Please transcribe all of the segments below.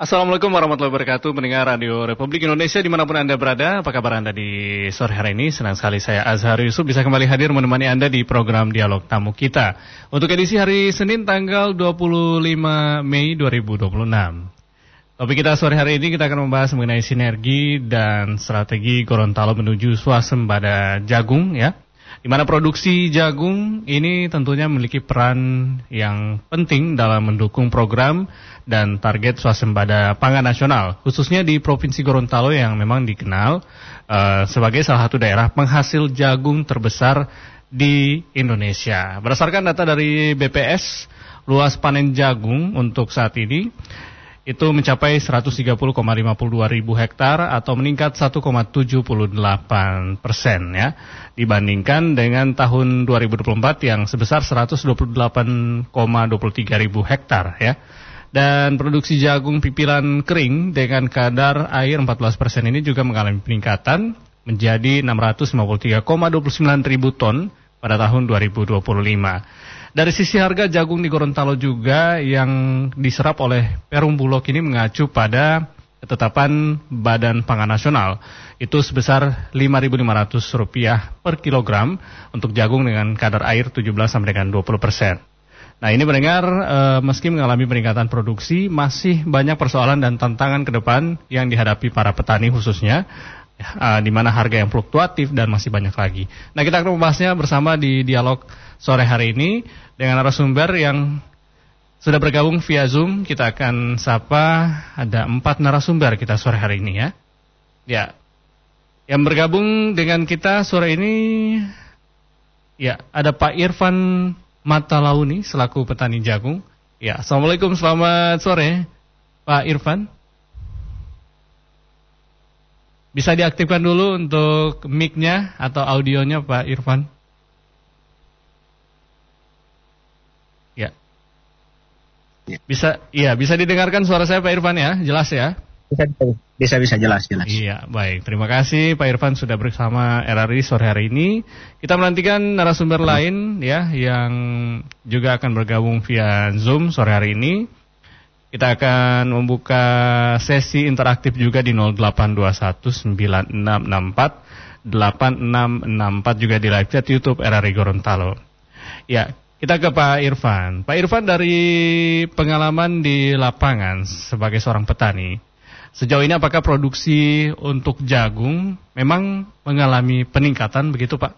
Assalamualaikum warahmatullahi wabarakatuh, pendengar Radio Republik Indonesia dimanapun Anda berada. Apa kabar Anda di sore hari ini? Senang sekali saya Azhar Yusuf bisa kembali hadir menemani Anda di program Dialog Tamu Kita. Untuk edisi hari Senin tanggal 25 Mei 2026. Topik kita sore hari ini kita akan membahas mengenai sinergi dan strategi Gorontalo menuju swasembada jagung ya. Di mana produksi jagung ini tentunya memiliki peran yang penting dalam mendukung program dan target swasembada pangan nasional, khususnya di Provinsi Gorontalo yang memang dikenal sebagai salah satu daerah penghasil jagung terbesar di Indonesia. Berdasarkan data dari BPS, luas panen jagung untuk saat ini itu mencapai 130,52 ribu hektar atau meningkat 1,78% ya, dibandingkan dengan tahun 2024 yang sebesar 128,23 ribu hektar ya. Dan produksi jagung pipilan kering dengan kadar air 14% ini juga mengalami peningkatan menjadi 653,29 ribu ton pada tahun 2025. Dari sisi harga jagung di Gorontalo juga yang diserap oleh Perum Bulog ini mengacu pada ketetapan Badan Pangan Nasional. Itu sebesar Rp5.500 per kilogram untuk jagung dengan kadar air 17 sampai dengan 20%. Nah ini mendengar meski mengalami peningkatan produksi, masih banyak persoalan dan tantangan ke depan yang dihadapi para petani khususnya, di mana harga yang fluktuatif dan masih banyak lagi. Nah kita akan membahasnya bersama di dialog sore hari ini dengan narasumber yang sudah bergabung via Zoom. Kita akan sapa, ada 4 narasumber kita sore hari ini ya. Ya, yang bergabung dengan kita sore ini ya ada Pak Irfan Matalauni selaku petani jagung. Ya, Assalamualaikum, selamat sore Pak Irfan. Bisa diaktifkan dulu untuk mic-nya atau audionya Pak Irfan. Ya. Bisa didengarkan suara saya Pak Irfan ya, jelas ya? Bisa jelas. Iya, baik. Terima kasih Pak Irfan sudah bersama RRI sore hari ini. Kita menantikan narasumber lain ya yang juga akan bergabung via Zoom sore hari ini. Kita akan membuka sesi interaktif juga di 082196648664 juga di live chat YouTube RRI Gorontalo. Ya, kita ke Pak Irfan. Pak Irfan, dari pengalaman di lapangan sebagai seorang petani, sejauh ini apakah produksi untuk jagung memang mengalami peningkatan begitu Pak?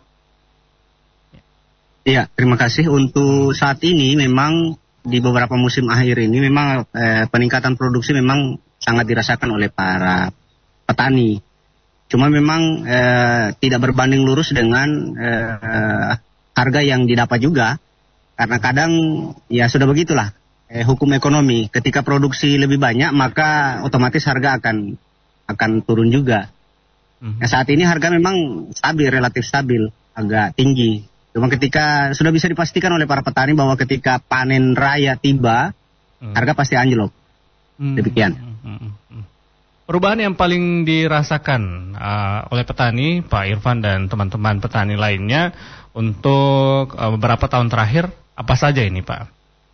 Iya, terima kasih. Untuk saat ini memang di beberapa musim akhir ini memang peningkatan produksi memang sangat dirasakan oleh para petani. Cuma memang tidak berbanding lurus dengan harga yang didapat juga. Karena kadang ya sudah begitulah hukum ekonomi. Ketika produksi lebih banyak maka otomatis harga akan turun juga. Nah, saat ini harga memang relatif stabil, agak tinggi. Cuma ketika sudah bisa dipastikan oleh para petani bahwa ketika panen raya tiba, harga pasti anjlok. Demikian. Perubahan yang paling dirasakan oleh petani, Pak Irfan dan teman-teman petani lainnya untuk beberapa tahun terakhir, apa saja ini Pak?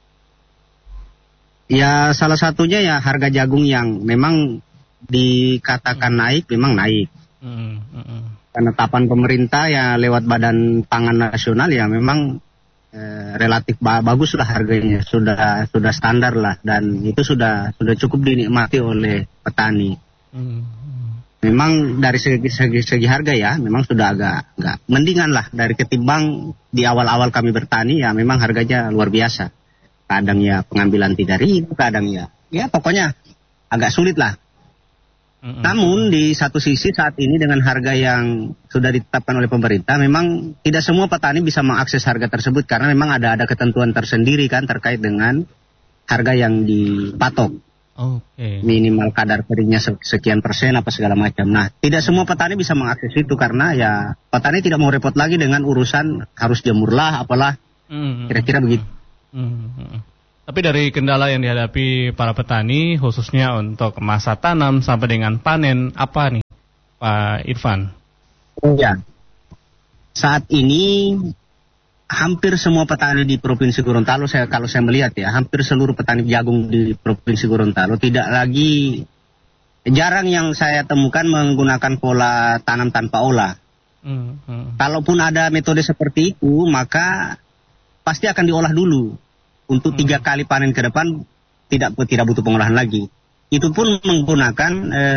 Ya salah satunya ya harga jagung yang memang dikatakan naik, memang naik. Penetapan pemerintah ya lewat Badan Pangan Nasional ya memang relatif bagus lah harganya, sudah standar lah, dan itu sudah cukup dinikmati oleh petani. Memang dari segi harga ya memang sudah agak mendingan lah dari ketimbang di awal-awal kami bertani ya memang harganya luar biasa. Kadang ya pengambilan 3.000, kadang ya pokoknya agak sulit lah. Namun di satu sisi saat ini dengan harga yang sudah ditetapkan oleh pemerintah, memang tidak semua petani bisa mengakses harga tersebut karena memang ada ketentuan tersendiri kan terkait dengan harga yang dipatok. Minimal kadar keringnya sekian persen apa segala macam. Nah, tidak semua petani bisa mengakses itu karena ya petani tidak mau repot lagi dengan urusan harus jemurlah apalah. Kira-kira begitu. Tapi dari kendala yang dihadapi para petani, khususnya untuk masa tanam sampai dengan panen, apa nih Pak Irfan? Ya, saat ini hampir semua petani di Provinsi Gorontalo, kalau saya melihat ya, hampir seluruh petani jagung di Provinsi Gorontalo tidak lagi, jarang yang saya temukan menggunakan pola tanam tanpa olah. Kalaupun ada metode seperti itu, maka pasti akan diolah dulu. Untuk 3 kali panen ke depan tidak butuh pengolahan lagi. Itu pun menggunakan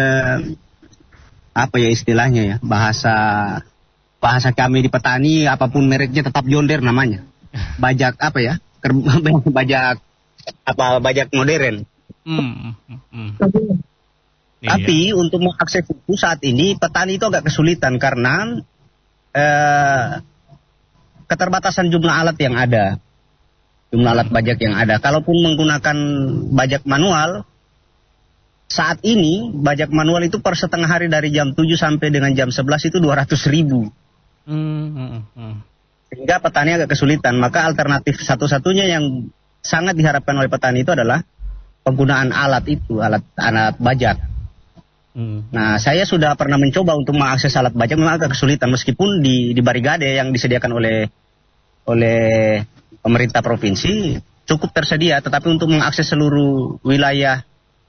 apa ya istilahnya ya, bahasa kami di petani, apapun mereknya tetap John Deere namanya. Bajak apa ya? Bajak modern. Tapi untuk mengakses itu saat ini petani itu agak kesulitan karena keterbatasan jumlah alat yang ada. Jumlah alat bajak yang ada. Kalaupun menggunakan bajak manual, saat ini bajak manual itu per setengah hari dari jam 7 sampai dengan jam 11 itu 200.000. Sehingga petani agak kesulitan. Maka alternatif satu-satunya yang sangat diharapkan oleh petani itu adalah penggunaan alat bajak. Nah, saya sudah pernah mencoba untuk mengakses alat bajak, memang agak kesulitan meskipun di barigade yang disediakan oleh pemerintah provinsi cukup tersedia, tetapi untuk mengakses seluruh wilayah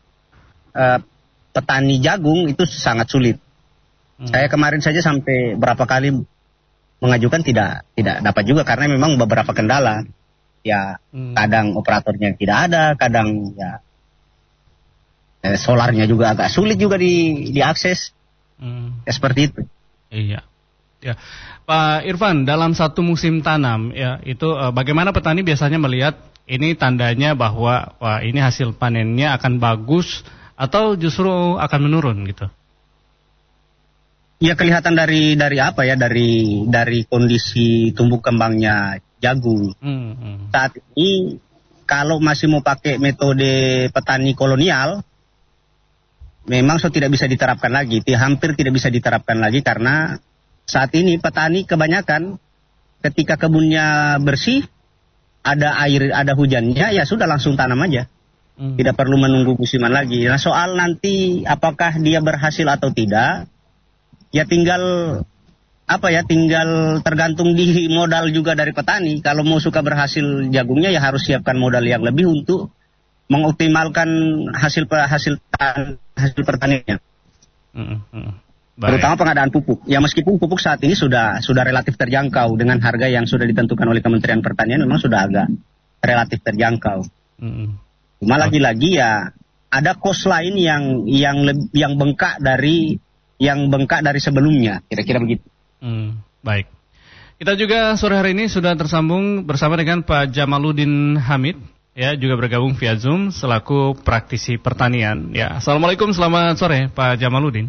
petani jagung itu sangat sulit. Saya kemarin saja sampai berapa kali mengajukan tidak dapat juga karena memang beberapa kendala. Ya, kadang operatornya tidak ada, kadang ya solarnya juga agak sulit juga diakses. Ya, seperti itu. Iya. Ya. Pak Irfan, dalam satu musim tanam ya itu bagaimana petani biasanya melihat ini tandanya bahwa wah ini hasil panennya akan bagus atau justru akan menurun gitu? Ya, kelihatan dari apa ya, dari kondisi tumbuh kembangnya jagung. Saat ini kalau masih mau pakai metode petani kolonial, memang tidak bisa diterapkan lagi, hampir tidak bisa diterapkan lagi karena saat ini petani kebanyakan ketika kebunnya bersih, ada air, ada hujannya, ya sudah langsung tanam aja. Tidak perlu menunggu musiman lagi. Nah, soal nanti apakah dia berhasil atau tidak, ya tinggal tergantung di modal juga dari petani. Kalau mau suka berhasil jagungnya ya harus siapkan modal yang lebih untuk mengoptimalkan hasil pertaniannya. Terutama pengadaan pupuk. Ya meskipun pupuk saat ini sudah relatif terjangkau dengan harga yang sudah ditentukan oleh Kementerian Pertanian, memang sudah agak relatif terjangkau. Cuma lagi-lagi ya ada cost lain yang bengkak dari sebelumnya, kira-kira begitu. Baik. Kita juga sore hari ini sudah tersambung bersama dengan Pak Jamaluddin Hamid. Ya, juga bergabung via Zoom selaku praktisi pertanian. Ya, Assalamualaikum, selamat sore Pak Jamaluddin.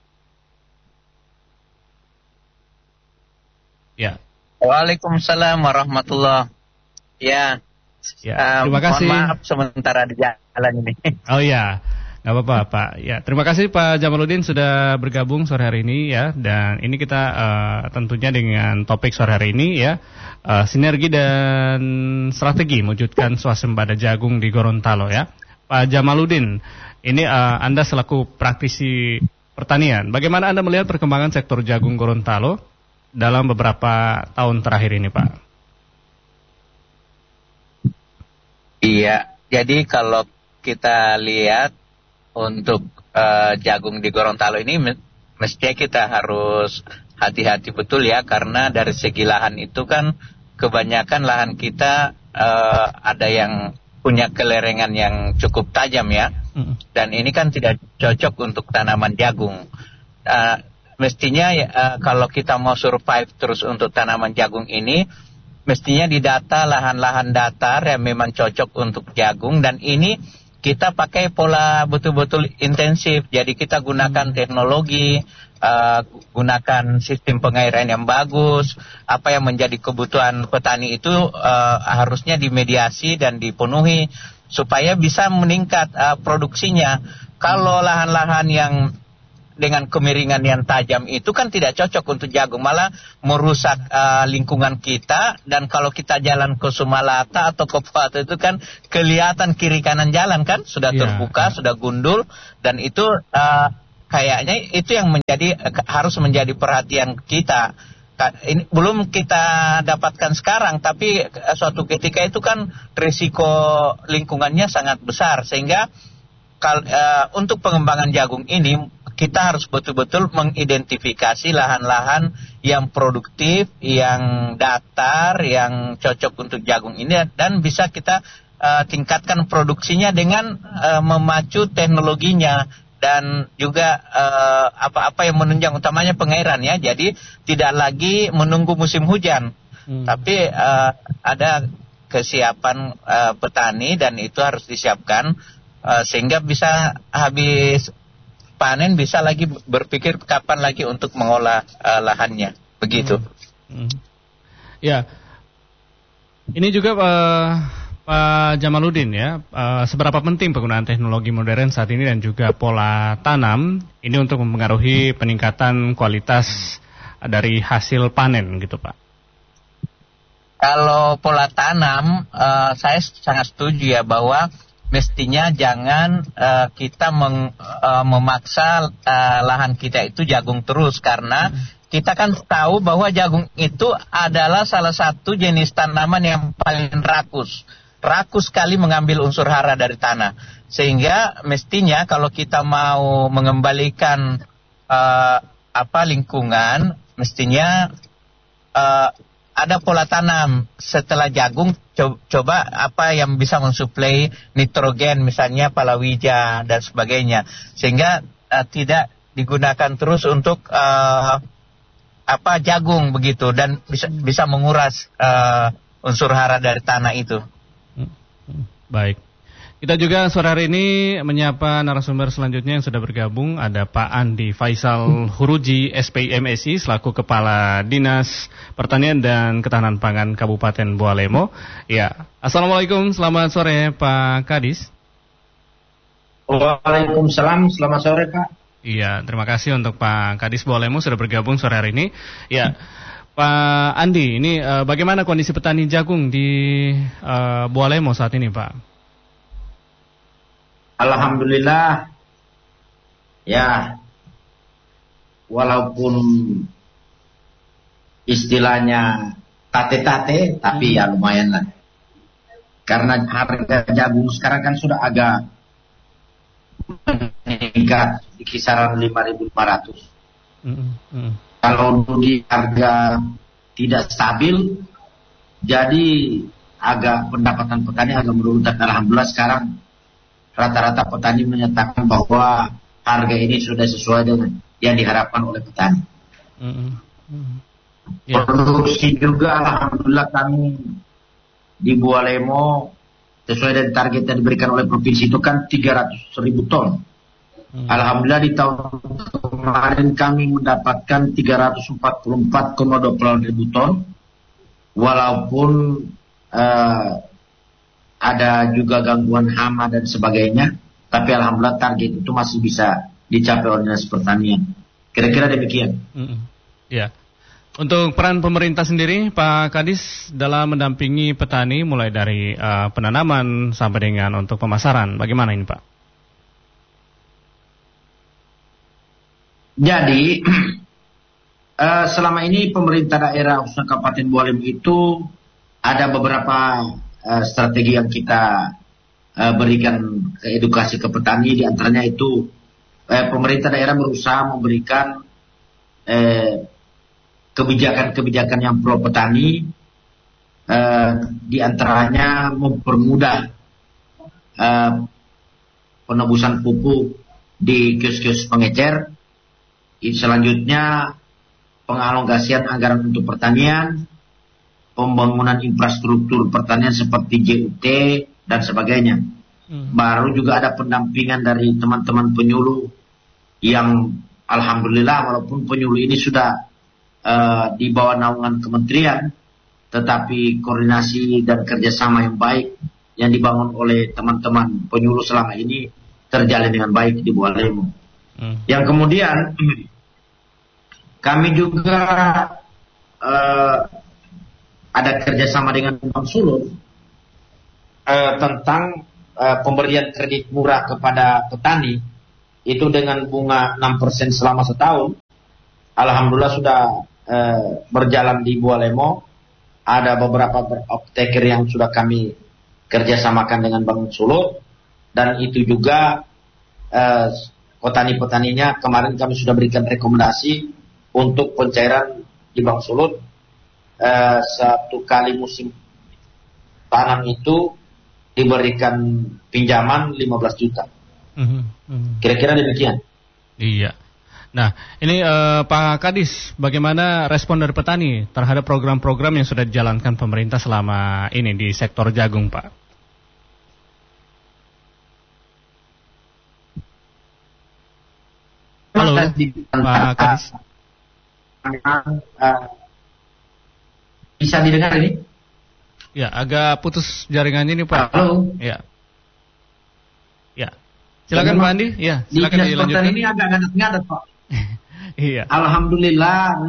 Ya. Waalaikumsalam warahmatullahi. Ya. Terima kasih. Mohon maaf sementara di jalan ini. Oh ya, nggak apa-apa Pak. Ya, terima kasih Pak Jamaluddin sudah bergabung sore hari ini ya. Dan ini kita tentunya dengan topik sore hari ini ya. Sinergi dan strategi mewujudkan swasembada jagung di Gorontalo ya. Pak Jamaluddin, ini Anda selaku praktisi pertanian, bagaimana Anda melihat perkembangan sektor jagung Gorontalo dalam beberapa tahun terakhir ini Pak? Iya, jadi kalau kita lihat untuk jagung di Gorontalo ini mestinya kita harus hati-hati betul ya, karena dari segi lahan itu kan kebanyakan lahan kita ada yang punya kelerengan yang cukup tajam ya, dan ini kan tidak cocok untuk tanaman jagung. Mestinya kalau kita mau survive terus untuk tanaman jagung ini, mestinya didata lahan-lahan datar yang memang cocok untuk jagung, dan ini kita pakai pola betul-betul intensif. Jadi kita gunakan teknologi, gunakan sistem pengairan yang bagus. Apa yang menjadi kebutuhan petani itu harusnya dimediasi dan dipenuhi supaya bisa meningkat produksinya. Kalau lahan-lahan yang dengan kemiringan yang tajam itu kan tidak cocok untuk jagung, malah merusak lingkungan kita. Dan kalau kita jalan ke Sumalata atau ke Pato itu kan kelihatan kiri kanan jalan kan sudah terbuka, sudah gundul, dan itu kayaknya itu yang harus menjadi perhatian kita. Ini belum kita dapatkan sekarang, tapi suatu ketika itu kan risiko lingkungannya sangat besar, sehingga untuk pengembangan jagung ini kita harus betul-betul mengidentifikasi lahan-lahan yang produktif, yang datar, yang cocok untuk jagung ini, dan bisa kita tingkatkan produksinya dengan memacu teknologinya. Dan juga apa-apa yang menunjang, utamanya pengairan ya. Jadi tidak lagi menunggu musim hujan, tapi ada kesiapan petani, dan itu harus disiapkan sehingga bisa habis panen bisa lagi berpikir kapan lagi untuk mengolah lahannya. Begitu. Ya, ini juga Pak Jamaluddin ya, seberapa penting penggunaan teknologi modern saat ini dan juga pola tanam ini untuk mempengaruhi peningkatan kualitas dari hasil panen gitu Pak? Kalau pola tanam, saya sangat setuju ya, bahwa mestinya jangan kita memaksa lahan kita itu jagung terus, karena kita kan tahu bahwa jagung itu adalah salah satu jenis tanaman yang paling rakus sekali mengambil unsur hara dari tanah. Sehingga mestinya kalau kita mau mengembalikan lingkungan, mestinya ada pola tanam setelah jagung. Coba apa yang bisa mensuplai nitrogen, misalnya palawija dan sebagainya, sehingga tidak digunakan terus untuk jagung begitu, dan bisa menguras unsur hara dari tanah itu. Baik. Kita juga sore hari ini menyapa narasumber selanjutnya yang sudah bergabung. Ada Pak Andi Faisal Huruji, SPIMSI, selaku Kepala Dinas Pertanian dan Ketahanan Pangan Kabupaten Bualemo. Ya, Assalamualaikum, selamat sore Pak Kadis. Waalaikumsalam, selamat sore Pak. Iya, terima kasih untuk Pak Kadis Bualemo sudah bergabung sore hari ini. Ya, Pak Andi, ini bagaimana kondisi petani jagung di Bualemo saat ini, Pak? Alhamdulillah, ya, walaupun istilahnya tate-tate, tapi ya lumayan lah. Karena harga jagung sekarang kan sudah agak meningkat di kisaran 5.500. Kalau di harga tidak stabil, jadi agak pendapatan petani agak menurun. Alhamdulillah sekarang rata-rata petani menyatakan bahwa harga ini sudah sesuai dengan yang diharapkan oleh petani. Produksi juga alhamdulillah kami di Bualemo sesuai dengan target yang diberikan oleh provinsi itu kan 300.000 ton. Alhamdulillah di tahun kemarin kami mendapatkan 344,28 ton, walaupun ada juga gangguan hama dan sebagainya, tapi alhamdulillah target itu masih bisa dicapai oleh Dinas Pertanian. Kira-kira demikian. Ya. Untuk peran pemerintah sendiri, Pak Kadis, dalam mendampingi petani mulai dari penanaman sampai dengan untuk pemasaran, bagaimana ini Pak? Jadi selama ini pemerintah daerah khususnya Kabupaten Bualemo itu ada beberapa strategi yang kita berikan ke edukasi ke petani. Di antaranya itu pemerintah daerah berusaha memberikan kebijakan-kebijakan yang pro petani, di antaranya mempermudah penebusan pupuk di kios-kios pengecer. Selanjutnya pengalokasian anggaran untuk pertanian, pembangunan infrastruktur pertanian seperti JUT dan sebagainya. Baru juga ada pendampingan dari teman-teman penyuluh yang alhamdulillah walaupun penyuluh ini sudah di bawah naungan kementerian, tetapi koordinasi dan kerjasama yang baik yang dibangun oleh teman-teman penyuluh selama ini terjalin dengan baik di Bualemo. Yang kemudian kami juga ada kerjasama dengan Bank Sulut tentang pemberian kredit murah kepada petani itu dengan bunga 6% selama setahun. Alhamdulillah sudah berjalan di Bualemo. Ada beberapa apteker yang sudah kami kerjasamakan dengan Bank Sulut, dan itu juga petani-petaninya kemarin kami sudah berikan rekomendasi untuk pencairan di Bank Sulut. Satu kali musim tanam itu diberikan pinjaman 15 juta. Kira-kira demikian. Iya. Nah, ini Pak Kadis, bagaimana respon dari petani terhadap program-program yang sudah dijalankan pemerintah selama ini di sektor jagung, Pak? Halo, Pak Kadis. Bisa didengar ini? Ya, agak putus jaringannya ini, Pak. Halo. Ya. Ya. Silakan Pak Andi. Ya, silakan dilanjutkan. Ini agak ngadat-ngadat, Pak. Iya. Alhamdulillah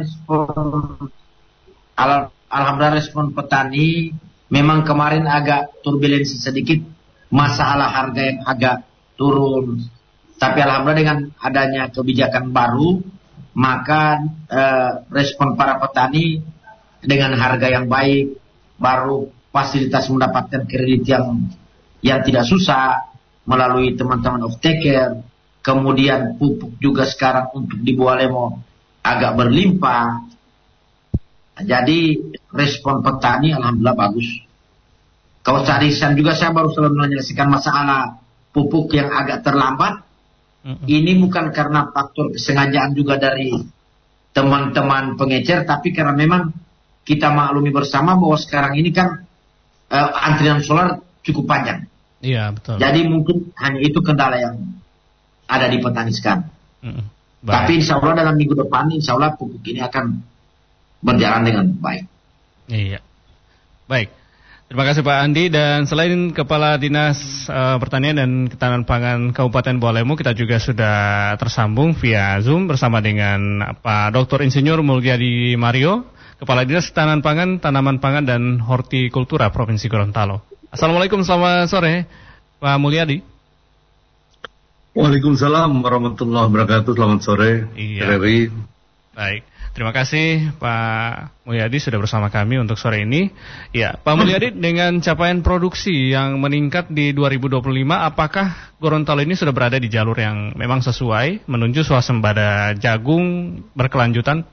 respon petani memang kemarin agak turbulensi sedikit, masalah harga yang agak turun. Tapi alhamdulillah dengan adanya kebijakan baru, maka respon para petani dengan harga yang baik, baru fasilitas mendapatkan kredit yang tidak susah melalui teman-teman off-taker. Kemudian pupuk juga sekarang untuk di Bualemo agak berlimpah. Jadi respon petani alhamdulillah bagus. Kalau Sarisan juga saya baru selalu menyelesaikan masalah pupuk yang agak terlambat. Ini bukan karena faktor kesengajaan juga dari teman-teman pengecer, tapi karena memang kita maklumi bersama bahwa sekarang ini kan antrian solar cukup panjang. Iya, betul. Jadi mungkin hanya itu kendala yang ada di petani sekarang. Tapi insya Allah dalam minggu depan, insya Allah pupuk ini akan berjalan dengan baik. Iya. Baik. Terima kasih Pak Andi. Dan selain Kepala Dinas Pertanian dan Ketahanan Pangan Kabupaten Bualemo, kita juga sudah tersambung via Zoom bersama dengan Pak Dr. Insinyur Mulyadi Mario, Kepala Dinas Ketahanan Pangan, Tanaman Pangan dan Hortikultura Provinsi Gorontalo. Assalamualaikum, selamat sore Pak Mulyadi. Waalaikumsalam warahmatullahi wabarakatuh. Selamat sore. Iya. Baik. Terima kasih Pak Mulyadi sudah bersama kami untuk sore ini. Ya, Pak Mulyadi, dengan capaian produksi yang meningkat di 2025, apakah Gorontalo ini sudah berada di jalur yang memang sesuai menuju swasembada jagung berkelanjutan?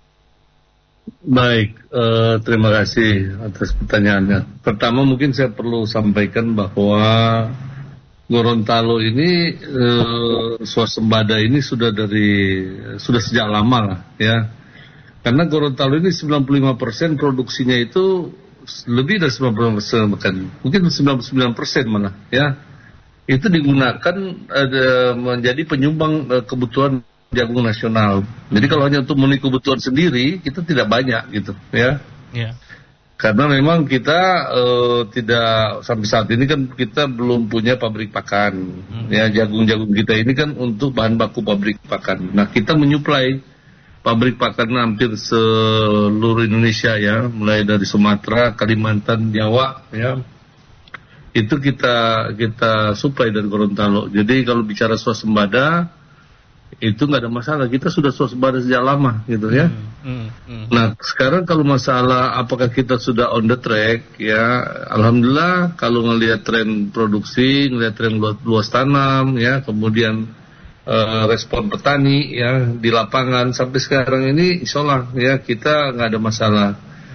Baik, terima kasih atas pertanyaannya. Pertama mungkin saya perlu sampaikan bahwa Gorontalo ini swasembada ini sudah sejak lama lah ya. Karena Gorontalo ini 95% produksinya itu lebih dari 95%, bahkan mungkin 99% malah ya. Itu digunakan menjadi penyumbang kebutuhan jagung nasional. Jadi kalau hanya untuk memenuhi kebutuhan sendiri kita tidak banyak gitu ya. Yeah. Karena memang kita tidak sampai saat ini kan kita belum punya pabrik pakan. Ya, jagung-jagung kita ini kan untuk bahan baku pabrik pakan. Nah, kita menyuplai pabrik pakan hampir seluruh Indonesia ya, mulai dari Sumatera, Kalimantan, Jawa ya. Itu kita suplai dari Gorontalo. Jadi kalau bicara swasembada itu nggak ada masalah, kita sudah swasembada sejak lama gitu ya. Nah sekarang kalau masalah apakah kita sudah on the track ya, alhamdulillah kalau ngelihat tren produksi, ngelihat tren luas tanam ya, kemudian respon petani ya di lapangan sampai sekarang ini, insya Allah ya kita nggak ada masalah.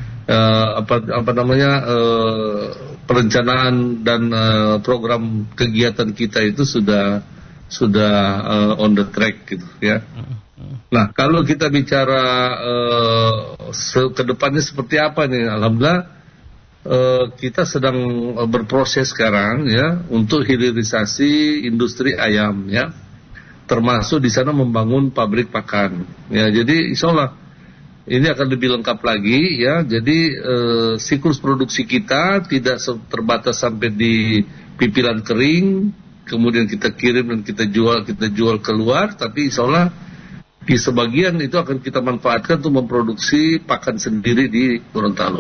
Perencanaan dan program kegiatan kita itu sudah on the track gitu ya. Nah kalau kita bicara ke depannya seperti apa nih, alhamdulillah kita sedang berproses sekarang ya untuk hilirisasi industri ayam ya, termasuk di sana membangun pabrik pakan ya. Jadi insyaallah ini akan lebih lengkap lagi ya. Jadi siklus produksi kita tidak terbatas sampai di pipilan kering, kemudian kita kirim dan kita jual keluar, tapi insyaallah di sebagian itu akan kita manfaatkan untuk memproduksi pakan sendiri di Gorontalo.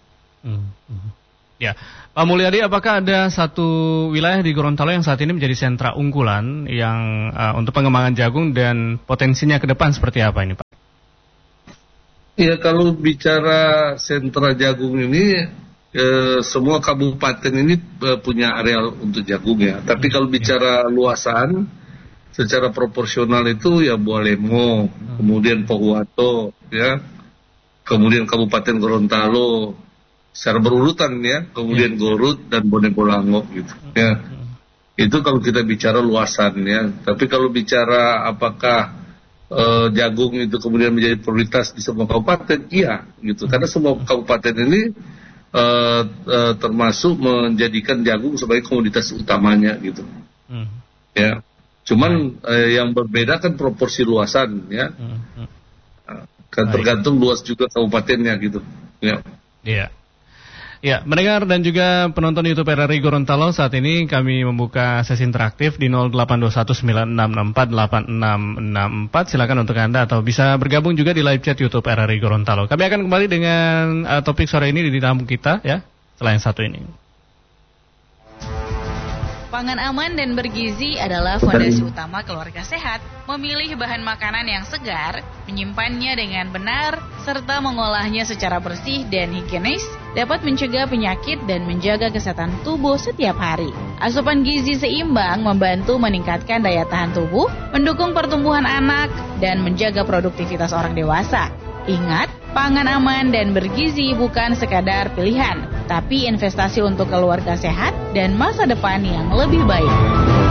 Ya, Pak Mulyadi, apakah ada satu wilayah di Gorontalo yang saat ini menjadi sentra unggulan yang untuk pengembangan jagung dan potensinya ke depan seperti apa ini, Pak? Ya, kalau bicara sentra jagung ini, semua kabupaten ini punya areal untuk jagung ya. Tapi kalau bicara luasan, secara proporsional itu ya Bualemo, kemudian Pohuwato, ya, kemudian Kabupaten Gorontalo, secara berurutan ya, kemudian Gorut dan Bonegolango gitu. Ya, itu kalau kita bicara luasan ya. Tapi kalau bicara apakah jagung itu kemudian menjadi prioritas di semua kabupaten, iya gitu. Karena semua kabupaten ini termasuk menjadikan jagung sebagai komoditas utamanya gitu. Ya, cuman yang berbeda kan proporsi luasan ya. Kan tergantung luas juga kabupatennya gitu. Ya. Iya. Ya, mendengar dan juga penonton YouTube RRI Gorontalo, saat ini kami membuka sesi interaktif di 082196648664. Silakan untuk Anda atau bisa bergabung juga di live chat YouTube RRI Gorontalo. Kami akan kembali dengan topik sore ini di tamu kita ya, setelah yang satu ini. Pangan aman dan bergizi adalah fondasi utama keluarga sehat. Memilih bahan makanan yang segar, menyimpannya dengan benar, serta mengolahnya secara bersih dan higienis dapat mencegah penyakit dan menjaga kesehatan tubuh setiap hari. Asupan gizi seimbang membantu meningkatkan daya tahan tubuh, mendukung pertumbuhan anak, dan menjaga produktivitas orang dewasa. Ingat, pangan aman dan bergizi bukan sekadar pilihan, tapi investasi untuk keluarga sehat dan masa depan yang lebih baik.